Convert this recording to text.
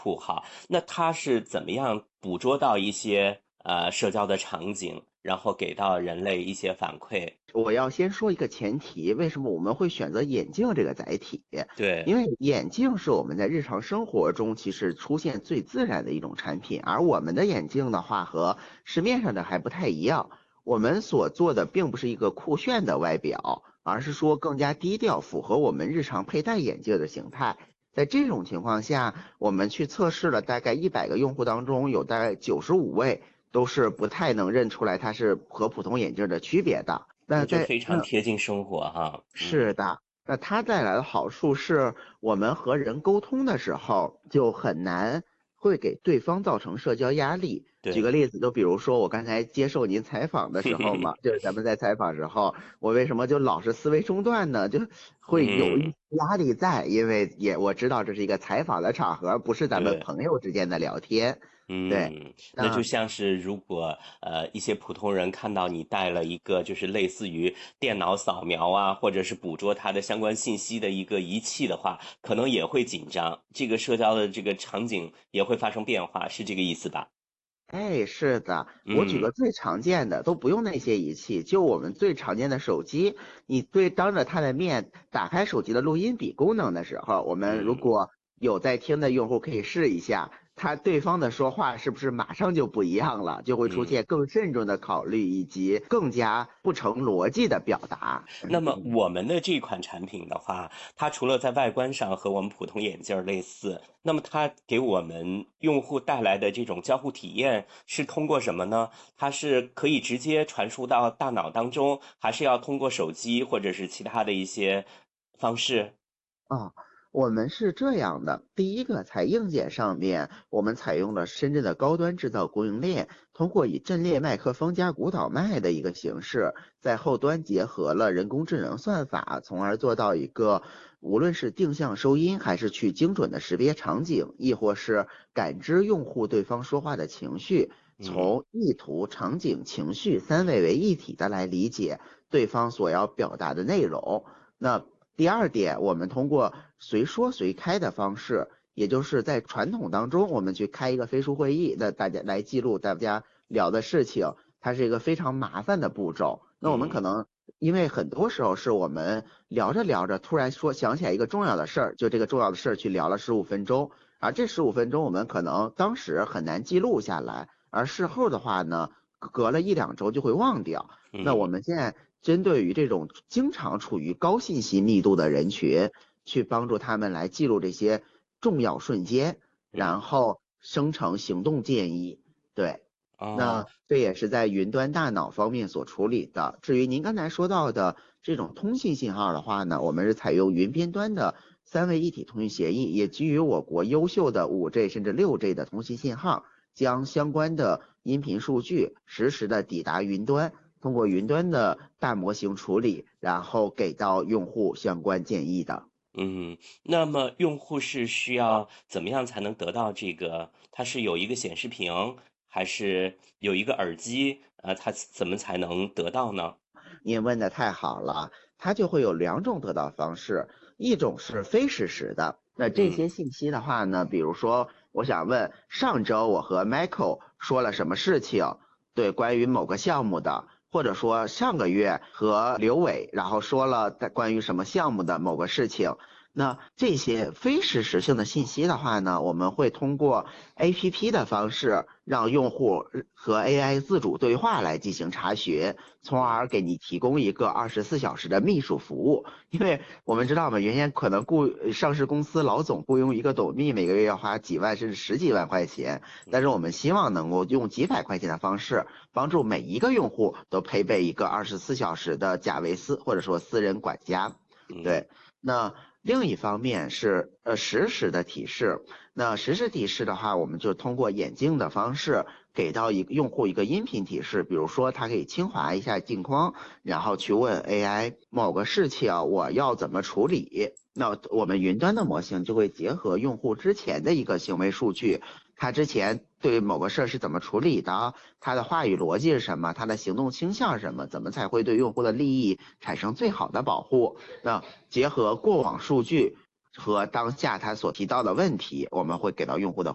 酷哈。那它是怎么样捕捉到一些社交的场景，然后给到人类一些反馈？ 我要先说一个前提，为什么我们会选择眼镜这个载体？ 对。 因为眼镜是我们在日常生活中其实出现最自然的一种产品，而我们的眼镜的话和市面上的还不太一样。我们所做的并不是一个酷炫的外表，而是说更加低调，符合我们日常佩戴眼镜的形态。在这种情况下，我们去测试了大概100个用户当中，有大概95位都是不太能认出来它是和普通眼镜的区别的。那在那就非常贴近生活哈。嗯。 是的，那它带来的好处是我们和人沟通的时候就很难会给对方造成社交压力。举个对。 例子，就比如说我刚才接受您采访的时候嘛，就是咱们在采访时候，我为什么就老是思维中断呢？就会有一嗯。 些压力在，因为我知道这是一个采访的场合，不是咱们对。 朋友之间的聊天。对， 嗯，那就那像是如果一些普通人看到你带了一个就是类似于电脑扫描啊，或者是捕捉它的相关信息的一个仪器的话，可能也会紧张，这个社交的这个场景也会发生变化，是这个意思吧？ 哎，是的，我举嗯。 个最常见的，都不用那些仪器，就我们最常见的手机，你当着他的面打开手机的录音笔功能的时候，我们如嗯。 果有在听的用户可以试一下，对方的说话是不是马上就不一样了，就会出嗯。 现更慎重的考虑以及更加不成逻辑的表达。 那么我们的这款产品的话，它除了在外观上和我们普通眼镜儿类似，那么它给我们用户带来的这种交互体验是通过什么呢？它是可以直接传输到大脑当中，还是要通过手机或者是其他的一些方式？ 啊，我们是这样的，第一个在硬件上面，我们采用了深圳的高端制造供应链，通过以阵列麦克风加鼓导麦的一个形式，在后端结合了人工智能算法，从而做到一个无论是定向收音，还是去精准的识别场景，亦或是感知用户对方说话的情绪， 嗯。 从意图、场景、情绪3位为一体的来理解对方所要表达的内容。那第二点，我们通过随说随开的方式，也就是在传统当中，我们去开一个飞书会议，那大家来记录大家聊的事情，它是一个非常麻烦的步骤。那我们可嗯。 能因为很多时候是我们聊着聊着，突然想起来一个重要的事儿，就这个重要的事儿去聊了15分钟，而这15分钟我们可能当时很难记录下来，而事后的话呢，隔了1、2周就会忘掉。那我嗯。 们现在针对于这种经常处于高信息密度的人群，去帮助他们来记录这些重要瞬间，然嗯。 后生成行动建议。对，那哦。 这也是在云端大脑方面所处理的。至于您刚才说到的这种通信信号的话呢，我们是采用云边端的3位一体通讯协议，也基于我国优秀的5G 甚至6G 的通信信号，将相关的音频数据实时的抵达云端。通过云端的大模型处理，然后给到用户相关建议的。 嗯，那么用户是需要怎么样才能得到这个？它是有一个显示屏，还是有一个耳机？它怎么才能得到呢？ 您问的太好了，它就会有2种得到方式，一种是非实时的。那这嗯。 些信息的话呢，比如说，我想问上周我和 Michael 说了什么事情，对，关于某个项目的，或者说上个月和刘伟，然后说了关于什么项目的某个事情。那这些非实时性的信息的话呢，我们会通过 APP 的方式让用户和 AI 自主对话来进行查询，从嗯。 而给你提供一个24小时的秘书服务。因为我们知道嘛，原先可能上市公司老总雇佣一个董秘，每个月要花几万甚至十几万块钱，但是我们希望能够用几百块钱的方式，帮助每一个用户都配备一个24小时的贾维斯或者说私人管家。 嗯。 对，那另一方面是实时的提示。那实时提示的话，我们就通过眼镜的方式给到一个用户一个音频提示，比如说他可以轻划一下镜框，然后去问 AI 某个事情我要怎么处理。那我们云端的模型就会结合用户之前的一个行为数据，他之前对某个事儿是怎么处理的，他的话语逻辑是什么，他的行动倾向是什么，怎么才会对用户的利益产生最好的保护。那结合过往数据和当下他所提到的问题，我们会给到用户的